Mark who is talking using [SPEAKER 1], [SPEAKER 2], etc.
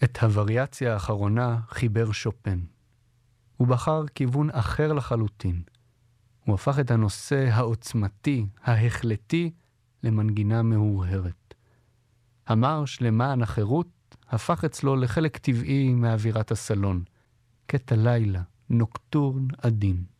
[SPEAKER 1] את הווריאציה האחרונה חיבר שופן. הוא בחר כיוון אחר לחלוטין. הוא הפך את הנושא העוצמתי, ההחלטי, למנגינה מהורהרת. המרש למען החירות הפך אצלו לחלק טבעי מאווירת הסלון. קטע לילה, נוקטורן עדין.